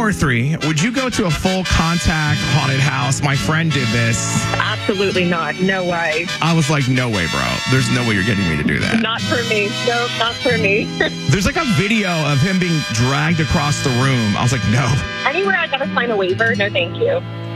243, would you go to a full contact haunted house? My friend did this. Absolutely not. No way. I was like, no way, bro. There's no way you're getting me to do that. Not for me. No, not for me. There's like a video of him being dragged across the room. I was like, no. Anywhere I gotta sign a waiver? No, thank you.